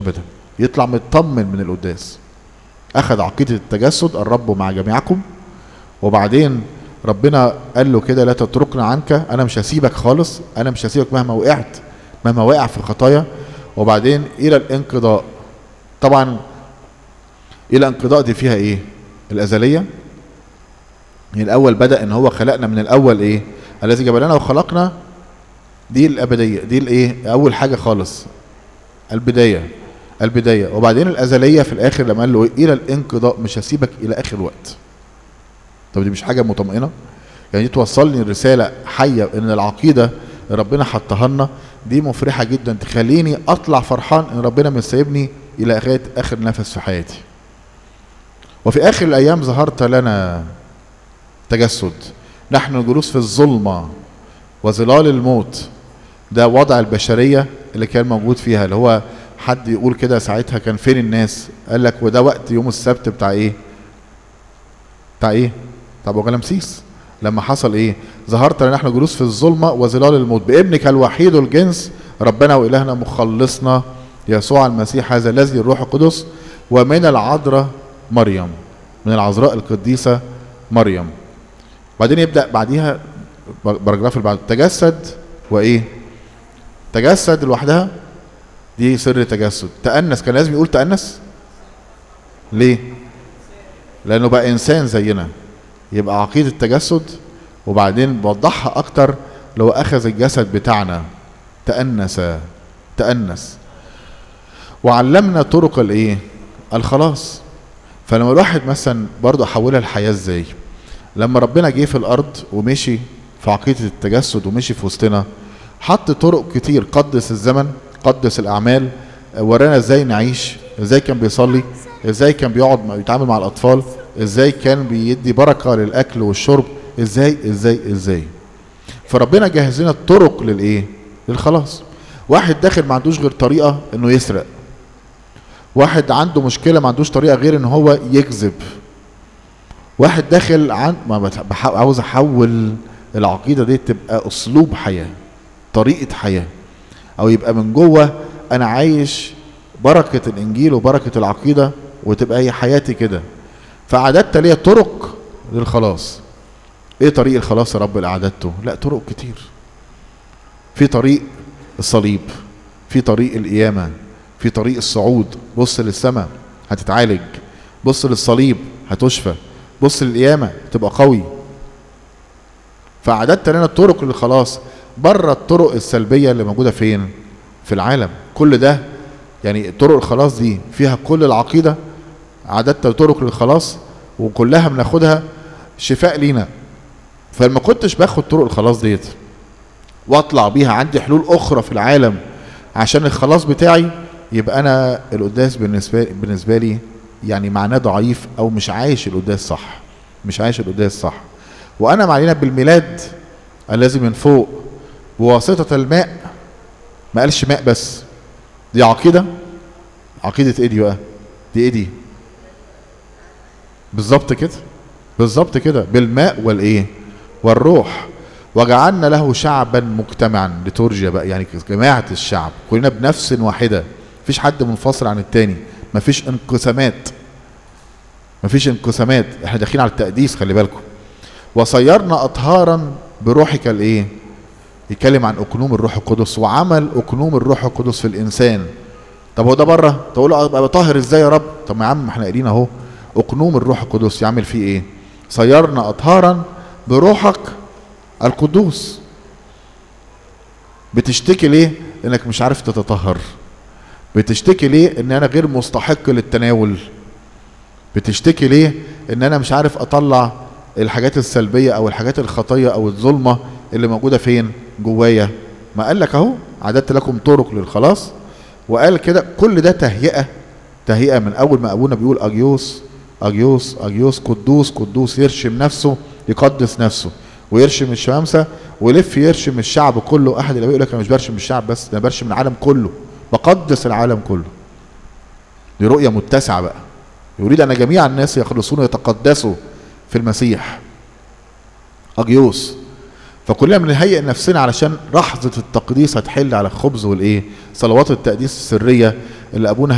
ابدا، يطلع مطمن من القداس. اخذ عقيدة التجسد، الرب مع جميعكم، وبعدين ربنا قال له كده لا تتركنا عنك، انا مش هسيبك خالص، انا مش هسيبك مهما وقعت، مهما وقع في خطايا. وبعدين الى الانقضاء. طبعا الى الانقضاء دي فيها ايه؟ الازلية. من الاول بدأ ان هو خلقنا من الاول ايه؟ الذي جبلنا وخلقنا، دي الابدية، دي الايه؟ اول حاجة خالص، البداية. وبعدين الازلية في الاخر لما قال له الى الانقضاء، مش هسيبك الى اخر وقت. طب دي مش حاجة مطمئنة؟ يعني دي توصلني الرسالة حية ان العقيدة ربنا حطها لنا دي مفرحة جدا، تخليني اطلع فرحان ان ربنا مش سايبني الى لغاية اخر نفس في حياتي. وفي اخر الايام ظهرت لنا تجسد، نحن جلوس في الظلمة وظلال الموت. ده وضع البشرية اللي كان موجود فيها، اللي هو حد يقول كده ساعتها كان فين الناس؟ قال لك وده وقت يوم السبت بتاع ايه؟ بتاع ابو غلمسيس. لما حصل ايه؟ ظهرت لنا نحن جلوس في الظلمة وظلال الموت بابنك الوحيد الجنس ربنا والهنا مخلصنا يسوع المسيح، هذا الذي الروح القدس ومن العذراء مريم، من العذراء القديسة مريم. بعدين يبدأ بعديها باراجراف اللي بعده تجسد وايه؟ تجسد لوحدها دي سر تجسد. تأنس، كان لازم يقول تأنس ليه؟ لأنه بقى إنسان زينا، يبقى عقيدة التجسد. وبعدين بوضحها أكتر لو أخذ الجسد بتاعنا، تأنس وعلمنا طرق الايه؟ الخلاص. فلما الواحد مثلا برضه أحولها الحياة ازاي؟ لما ربنا جه في الأرض ومشي في عقيدة التجسد ومشي في وسطنا، حط طرق كتير، قدس الزمن، قدس الأعمال، ورانا ازاي نعيش، ازاي كان بيصلي، ازاي كان بيقعد يتعامل مع الأطفال، ازاي كان بيدي بركة للأكل والشرب، ازاي. فربنا جهز لنا الطرق للايه؟ للخلاص. واحد داخل ما عندوش غير طريقة انه يسرق، واحد عنده مشكلة ما عندوش طريقة غير ان هو يكذب، واحد داخل عاوز احول العقيدة دي تبقى اسلوب حياة، طريقة حياة، او يبقى من جوه انا عايش بركة الانجيل وبركة العقيدة وتبقى هي حياتي كده. فأعددت ليا طرق للخلاص. ايه طريق الخلاص يا رب اللي أعددته؟ لا، طرق كتير. في طريق الصليب، في طريق القيامة، في طريق الصعود، بص للسماء هتتعالج، بص للصليب هتشفى، بص للقيامة تبقى قوي. فأعددت لنا الطرق للخلاص بره الطرق السلبية اللي موجودة فين؟ في العالم. كل ده يعني طرق الخلاص دي فيها كل العقيدة. عددت طرق للخلاص وكلها بناخدها شفاء لينا. فلما كنتش باخد طرق الخلاص ديت واطلع بيها عندي حلول اخرى في العالم عشان الخلاص بتاعي، يبقى انا القداس بالنسبة لي يعني معناه ضعيف، او مش عايش القداس صح. وانا معلنا بالميلاد الذي من فوق بواسطة الماء. ما قالش ماء بس، دي عقيدة ايه دي بقى؟ دي ايه دي؟ بالظبط كده بالماء والايه؟ والروح. وجعلنا له شعبا مجتمعا، لتورجيا بقى، يعني جماعة الشعب كلنا بنفس واحدة، مفيش حد منفصل عن التاني، مفيش انقسامات. احنا داخلين على التقديس، خلي بالكم. وصيرنا اطهارا بروحك الايه؟ يتكلم عن اقنوم الروح القدس وعمل اقنوم الروح القدس في الانسان. طب هو ده بره؟ تقول له ابقى طاهر ازاي يا رب؟ طب ما يا عم احنا قايلين اهو اقنوم الروح القدس يعمل فيه ايه؟ صيرنا اطهارا بروحك القدوس. بتشتكي ليه؟ انك مش عارف تتطهر. بتشتكي ليه؟ ان انا غير مستحق للتناول. بتشتكي ليه؟ ان انا مش عارف اطلع الحاجات السلبية او الحاجات الخطية او الظلمة اللي موجودة فين؟ جوايا. ما قال لك اهو عددت لكم طرق للخلاص، وقال كده كل ده تهيئة من اول ما ابونا بيقول اجيوس قدوس، يرشم نفسه، يقدس نفسه، ويرشم الشمامسة، ويلف يرشم الشعب كله. احد اللي بيقول لك انا مش برشم الشعب بس، انا برشم العالم كله، بقدس العالم كله. دي رؤية متسعة بقى، يريد ان جميع الناس يخلصون ويتقدسوا في المسيح. اجيوس. فكلنا بنهيئ نفسنا علشان لحظة التقديس هتحل على الخبز والايه؟ صلوات التقديس السرية اللي ابونا